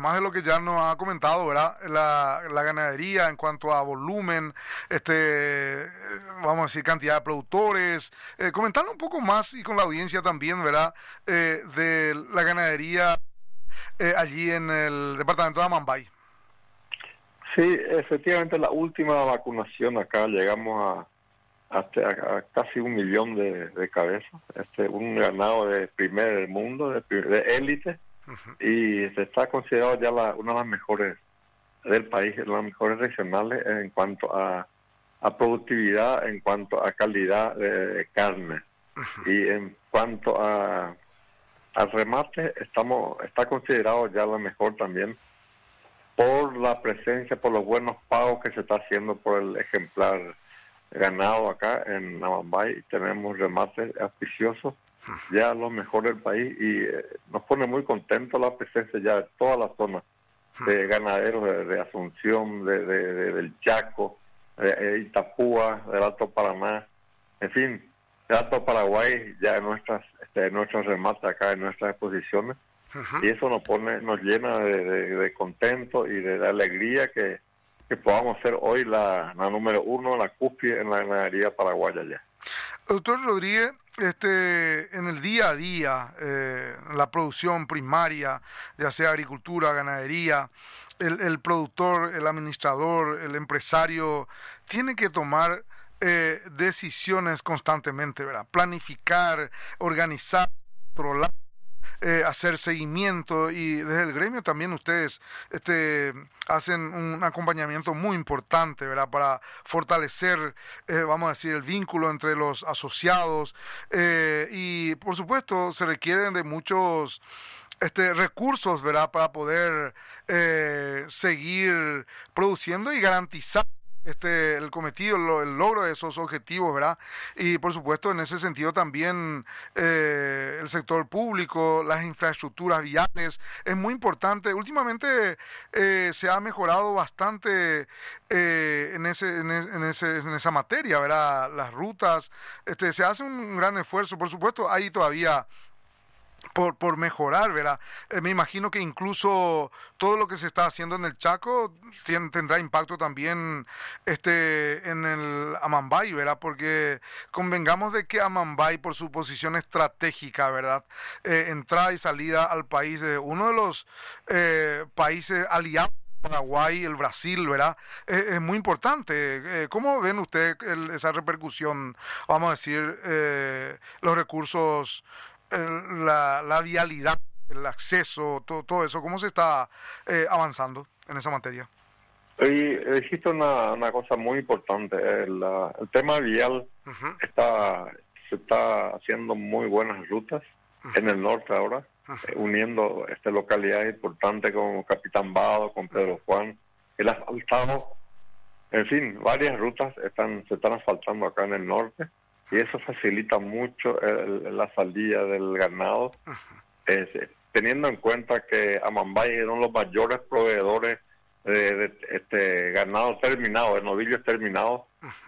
además de lo que ya nos ha comentado, ¿verdad? La ganadería en cuanto a volumen, vamos a decir, cantidad de productores, comentarle un poco más y con la audiencia también, ¿verdad? De la ganadería allí en el departamento de Amambay. Sí, efectivamente la última vacunación acá llegamos a casi 1 millón de cabezas, un ganado de primer mundo, de élite, y se está considerado ya una de las mejores del país, las mejores regionales en cuanto a productividad, en cuanto a calidad de carne, y en cuanto al remate está considerado ya la mejor también por la presencia, por los buenos pagos que se está haciendo por el ejemplar ganado acá en Amambay. Tenemos remates auspiciosos, ya los mejores del país, y nos pone muy contentos la presencia ya de toda la zona de ganaderos de Asunción, del Chaco, de Itapúa, del Alto Paraná, en fin, del Alto Paraguay, ya en nuestros remates acá, en nuestras exposiciones. Y eso nos llena de contento y de alegría que podamos ser hoy la número 1, la cúspide en la ganadería paraguaya ya. Doctor Rodríguez, en el día a día, la producción primaria, ya sea agricultura, ganadería, el productor, el administrador, el empresario, tiene que tomar decisiones constantemente, ¿verdad? Planificar, organizar, controlar, hacer seguimiento, y desde el gremio también ustedes hacen un acompañamiento muy importante, ¿verdad? Para fortalecer, vamos a decir, el vínculo entre los asociados, y por supuesto se requieren de muchos recursos, ¿verdad? Para poder seguir produciendo y garantizar el cometido, el logro de esos objetivos, ¿verdad? Y por supuesto en ese sentido también el sector público, las infraestructuras viales, es muy importante. Últimamente se ha mejorado bastante en esa materia, ¿verdad? Las rutas, se hace un gran esfuerzo, por supuesto, hay todavía por mejorar, ¿verdad? Me imagino que incluso todo lo que se está haciendo en el Chaco tendrá impacto también en el Amambay, ¿verdad? Porque convengamos de que Amambay, por su posición estratégica, ¿verdad? Entrada y salida al país de uno de los países aliados, Paraguay, el Brasil, ¿verdad? Es muy importante. ¿Cómo ven ustedes esa repercusión, vamos a decir, los recursos, la vialidad, el acceso, todo eso? ¿Cómo se está avanzando en esa materia? Y dijiste una cosa muy importante. El tema vial se está haciendo muy buenas rutas en el norte ahora, uniendo localidades importantes como Capitán Bado, con Pedro Juan, el asfaltado, en fin, varias rutas se están asfaltando acá en el norte, y eso facilita mucho la salida del ganado, teniendo en cuenta que Amambay es uno de los mayores proveedores de ganado terminado, de novillos terminados,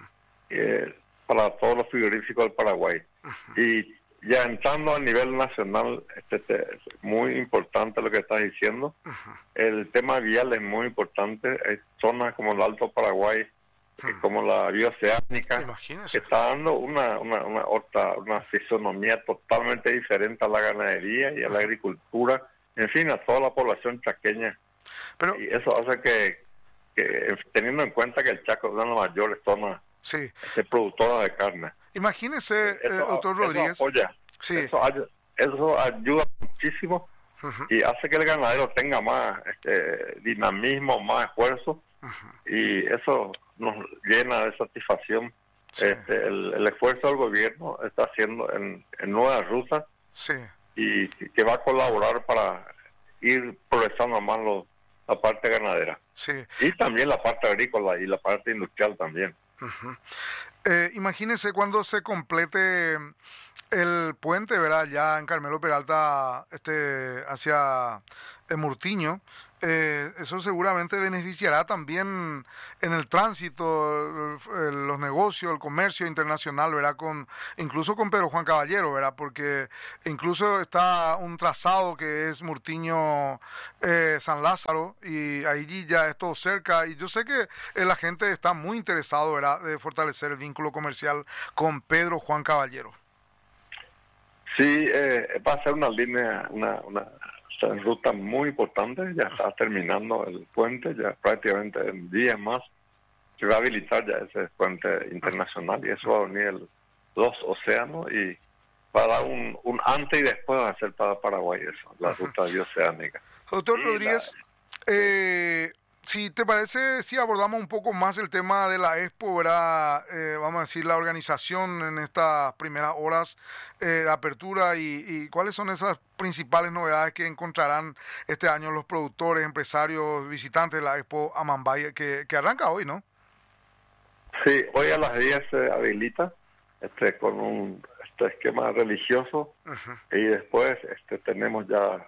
para todos los frigoríficos del Paraguay. Y ya entrando a nivel nacional, es muy importante lo que estás diciendo. El tema vial es muy importante. Hay zonas como el Alto Paraguay, como la bioceánica, que está dando una fisonomía totalmente diferente a la ganadería y a la agricultura, en fin, a toda la población chaqueña. Y eso hace que teniendo en cuenta que el Chaco es una de las mayores zonas productora de carne. Imagínese, doctor Rodríguez. Eso apoya, eso ayuda muchísimo, y hace que el ganadero tenga más dinamismo, más esfuerzo, y eso nos llena de satisfacción. El esfuerzo del gobierno está haciendo en nuevas rutas, y que va a colaborar para ir progresando más la parte ganadera, y también la parte agrícola y la parte industrial también. Imagínese cuando se complete el puente, ¿verdad? Ya en Carmelo Peralta, hacia Murtiño, Eso seguramente beneficiará también en el tránsito, los negocios, el comercio internacional, ¿verdad? Incluso con Pedro Juan Caballero, ¿verdad? Porque incluso está un trazado que es Murtiño San Lázaro y ahí ya es todo cerca y yo sé que la gente está muy interesado, ¿verdad? De fortalecer el vínculo comercial con Pedro Juan Caballero. Sí, va a ser una línea, una ruta muy importante. Ya está terminando el puente, ya prácticamente en días más se va a habilitar ya ese puente internacional y eso va a unir los océanos y va a dar un antes y después va a ser para Paraguay eso, la ruta bioceánica. Doctor Y Rodríguez, si te parece, si abordamos un poco más el tema de la Expo, ¿verdad? Vamos a decir, la organización en estas primeras horas de apertura y cuáles son esas principales novedades que encontrarán este año los productores, empresarios, visitantes de la Expo Amambay, que arranca hoy, ¿no? sí, hoy a las 10 se habilita con un esquema religioso y después tenemos ya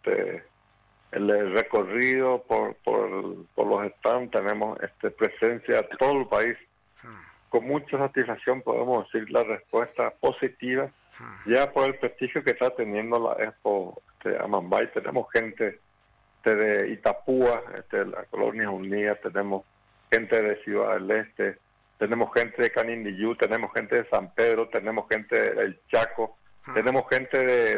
el recorrido por los stands, tenemos presencia de todo el país. Con mucha satisfacción podemos decir la respuesta positiva ya por el prestigio que está teniendo la Expo Amambay. Tenemos gente de Itapúa, la Colonia Unida, tenemos gente de Ciudad del Este, tenemos gente de Canindiyú, tenemos gente de San Pedro, tenemos gente del Chaco, tenemos gente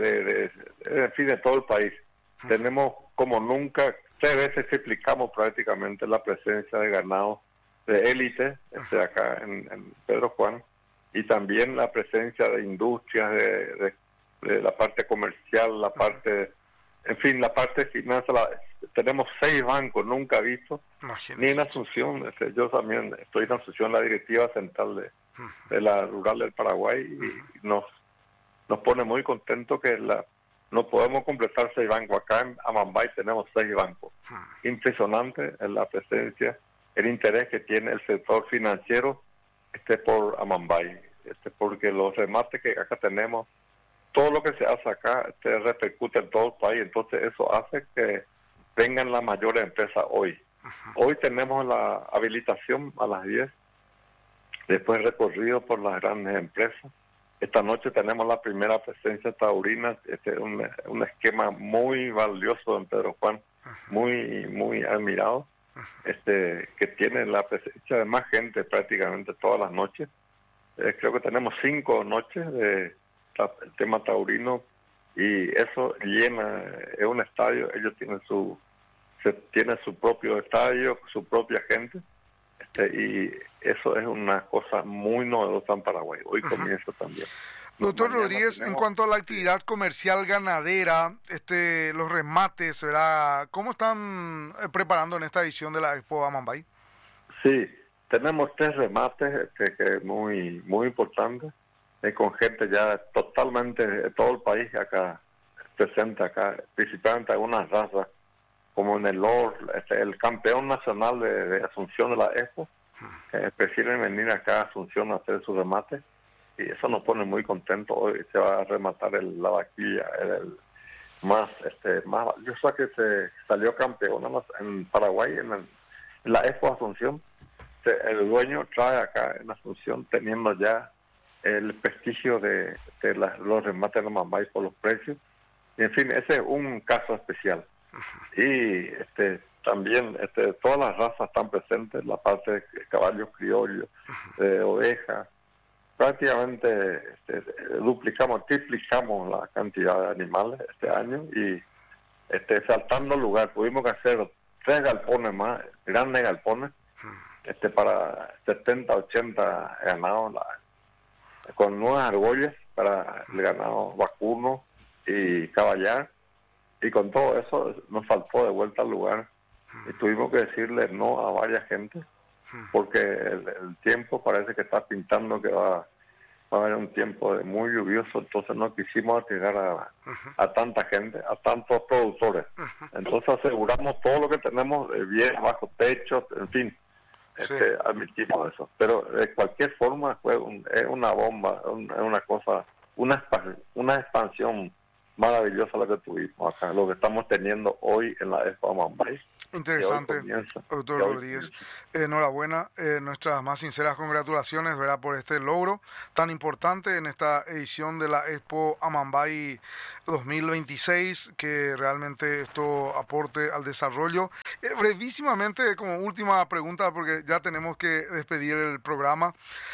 en fin, de todo el país. Tenemos como nunca, 3 veces triplicamos prácticamente la presencia de ganado de élite acá en Pedro Juan y también la presencia de industrias, de la parte comercial, la parte, en fin, la parte de finanzas. Tenemos 6 bancos, nunca visto, ni en Asunción. Yo también estoy en Asunción, la directiva central de la rural del Paraguay y nos pone muy contentos que no podemos completar 6 bancos. Acá en Amambay tenemos 6 bancos. Impresionante la presencia, el interés que tiene el sector financiero por Amambay, porque los remates que acá tenemos, todo lo que se hace acá repercute en todo el país, entonces eso hace que vengan las mayores empresas hoy. Hoy tenemos la habilitación a las 10, después recorrido por las grandes empresas. Esta noche tenemos la primera presencia taurina, un esquema muy valioso en Pedro Juan, muy admirado, que tiene la presencia de más gente prácticamente todas las noches. Creo que tenemos 5 noches de el tema taurino y eso llena, es un estadio, ellos tienen su propio estadio, su propia gente. Y eso es una cosa muy novedosa en Paraguay. Hoy comienza también. Doctor Rodríguez, en cuanto a la actividad comercial ganadera, los remates, ¿verdad? ¿Cómo están preparando en esta edición de la Expo Amambay? Sí, tenemos 3 remates que muy importantes, con gente ya totalmente de todo el país acá presente acá, principalmente algunas razas como en el campeón nacional de Asunción de la Expo, prefieren venir acá a Asunción a hacer su remate, y eso nos pone muy contentos. Hoy se va a rematar la vaquilla, el más valioso que se salió campeón en Paraguay, en la Expo Asunción. El dueño trae acá en Asunción, teniendo ya el prestigio de los remates de Amambay por los precios, y en fin, ese es un caso especial. Y también todas las razas están presentes, la parte de caballos criollos, de ovejas. Prácticamente triplicamos la cantidad de animales este año y saltando el lugar. Tuvimos que hacer 3 galpones más, grandes galpones, para 70, 80 ganados, con 9 argollas para el ganado vacuno y caballar. Y con todo eso nos faltó de vuelta al lugar y tuvimos que decirle no a varias gente porque el tiempo parece que está pintando que va a haber un tiempo muy lluvioso, entonces no quisimos arriesgar a tanta gente, a tantos productores. Entonces aseguramos todo lo que tenemos bien bajo techo, en fin, admitimos eso. Pero de cualquier forma fue es una bomba, una cosa, una expansión maravillosa la que tuvimos acá, lo que estamos teniendo hoy en la Expo Amambay. Interesante, doctor Rodríguez. Enhorabuena, nuestras más sinceras congratulaciones, ¿verdad?, por este logro tan importante en esta edición de la Expo Amambay 2026, que realmente esto aporte al desarrollo. Brevísimamente, como última pregunta, porque ya tenemos que despedir el programa,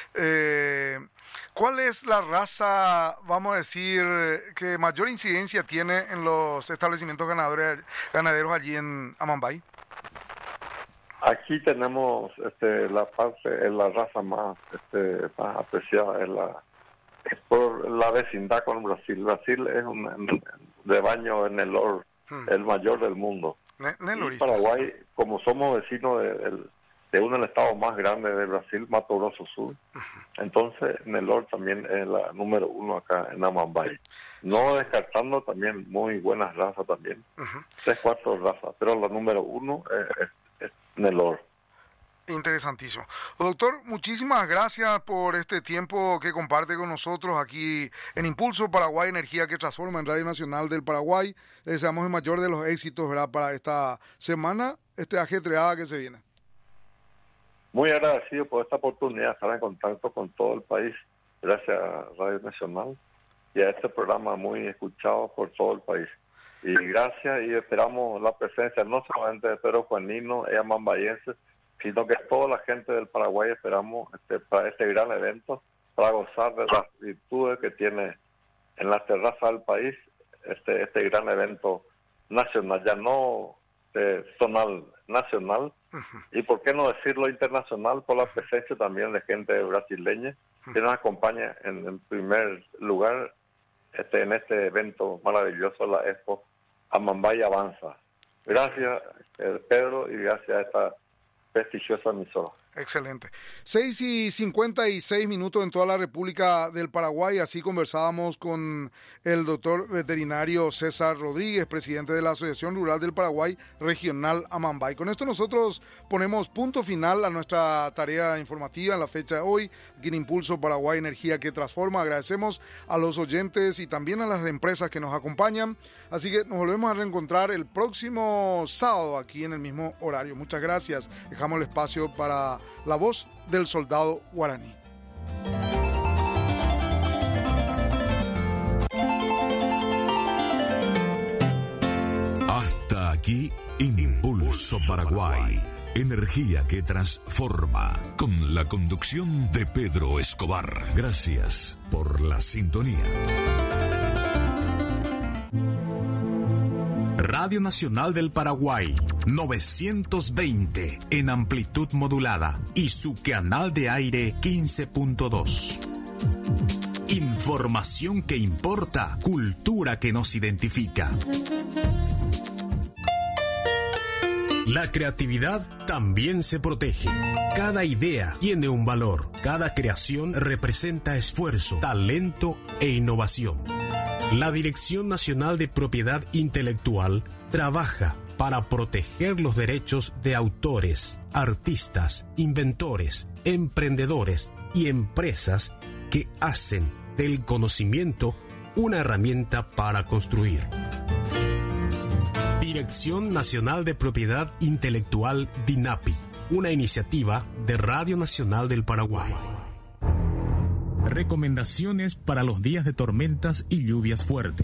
¿cuál es la raza, vamos a decir, que mayor incidencia tiene en los establecimientos ganaderos allí en Amambay? Aquí tenemos la raza más apreciada, es por la vecindad con Brasil. Brasil es un rebaño en el el mayor del mundo. Y Paraguay, como somos vecinos de uno de los estados más grandes de Brasil, Mato Grosso Sur, entonces Nelor también es la número 1 acá en Amambay. No descartando también muy buenas razas también, 3, 4 razas, pero la número 1 es Nelor. Interesantísimo. Doctor, muchísimas gracias por este tiempo que comparte con nosotros aquí en Impulso Paraguay, Energía que Transforma, en Radio Nacional del Paraguay. Le deseamos el mayor de los éxitos, ¿verdad?, para esta semana ajetreada que se viene. Muy agradecido por esta oportunidad de estar en contacto con todo el país, gracias a Radio Nacional y a este programa muy escuchado por todo el país. Y gracias, y esperamos la presencia no solamente de Pedro Juanino y amambayenses, sino que toda la gente del Paraguay esperamos para este gran evento, para gozar de las virtudes que tiene en las terrazas del país este gran evento nacional, ya no zonal, nacional, y por qué no decirlo internacional, por la presencia también de gente brasileña que nos acompaña en primer lugar en este evento maravilloso, la Expo Amambay Avanza. Gracias, Pedro, y gracias a esta prestigiosa emisora. Excelente. 6:56 en toda la República del Paraguay. Así conversábamos con el doctor veterinario César Rodríguez, presidente de la Asociación Rural del Paraguay Regional Amambay. Con esto nosotros ponemos punto final a nuestra tarea informativa en la fecha de hoy, aquí en Impulso Paraguay, Energía que Transforma. Agradecemos a los oyentes y también a las empresas que nos acompañan. Así que nos volvemos a reencontrar el próximo sábado aquí en el mismo horario. Muchas gracias. Dejamos el espacio para la voz del soldado guaraní. Hasta aquí, Impulso Paraguay. Energía que transforma. Con la conducción de Pedro Escobar. Gracias por la sintonía. Radio Nacional del Paraguay, 920 en amplitud modulada y su canal de aire 15.2. Información que importa, cultura que nos identifica. La creatividad también se protege. Cada idea tiene un valor. Cada creación representa esfuerzo, talento e innovación. La Dirección Nacional de Propiedad Intelectual trabaja para proteger los derechos de autores, artistas, inventores, emprendedores y empresas que hacen del conocimiento una herramienta para construir. Dirección Nacional de Propiedad Intelectual DINAPI, una iniciativa de Radio Nacional del Paraguay. Recomendaciones para los días de tormentas y lluvias fuertes.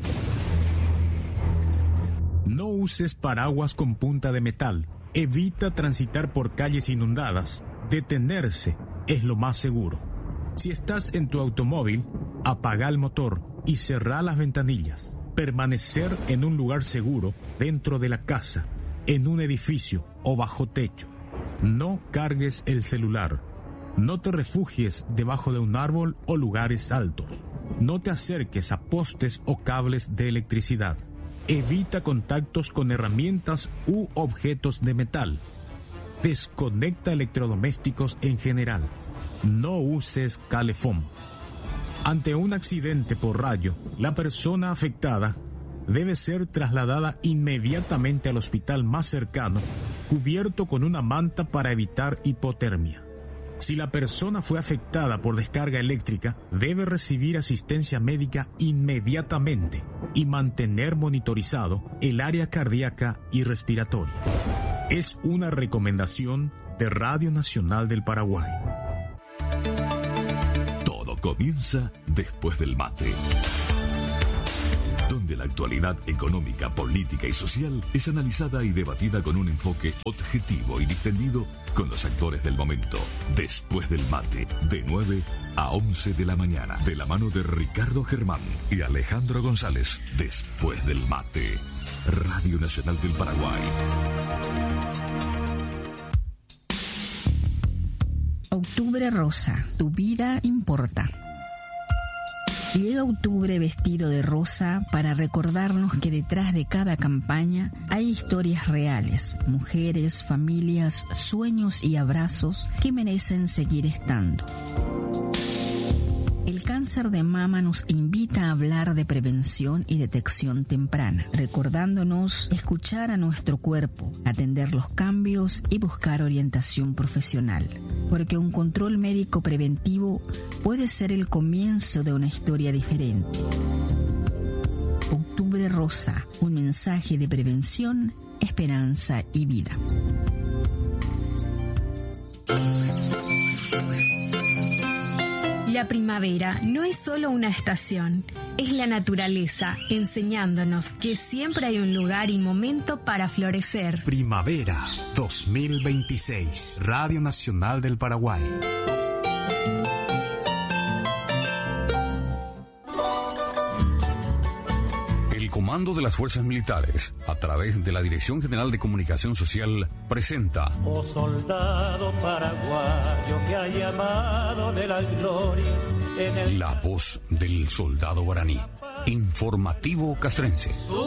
No uses paraguas con punta de metal. Evita transitar por calles inundadas. Detenerse es lo más seguro. Si estás en tu automóvil, apaga el motor y cerrá las ventanillas. Permanecer en un lugar seguro, dentro de la casa, en un edificio o bajo techo. No cargues el celular. No te refugies debajo de un árbol o lugares altos. No te acerques a postes o cables de electricidad. Evita contactos con herramientas u objetos de metal. Desconecta electrodomésticos en general. No uses calefón. Ante un accidente por rayo, la persona afectada debe ser trasladada inmediatamente al hospital más cercano, cubierto con una manta para evitar hipotermia. Si la persona fue afectada por descarga eléctrica, debe recibir asistencia médica inmediatamente y mantener monitorizado el área cardíaca y respiratoria. Es una recomendación de Radio Nacional del Paraguay. Todo comienza después del mate, donde la actualidad económica, política y social es analizada y debatida con un enfoque objetivo y distendido con los actores del momento. Después del mate, de 9 a 11 de la mañana, de la mano de Ricardo Germán y Alejandro González. Después del mate, Radio Nacional del Paraguay. Octubre rosa, tu vida importa. Llega octubre vestido de rosa para recordarnos que detrás de cada campaña hay historias reales, mujeres, familias, sueños y abrazos que merecen seguir estando. El cáncer de mama nos invita a hablar de prevención y detección temprana, recordándonos escuchar a nuestro cuerpo, atender los cambios y buscar orientación profesional, porque un control médico preventivo puede ser el comienzo de una historia diferente. Octubre Rosa, un mensaje de prevención, esperanza y vida. La primavera no es solo una estación, es la naturaleza enseñándonos que siempre hay un lugar y momento para florecer. Primavera 2026, Radio Nacional del Paraguay. El Comando de las Fuerzas Militares, a través de la Dirección General de Comunicación Social, presenta Oh soldado paraguayo que ha llamado de la gloria en el... La voz del soldado guaraní. Informativo castrense.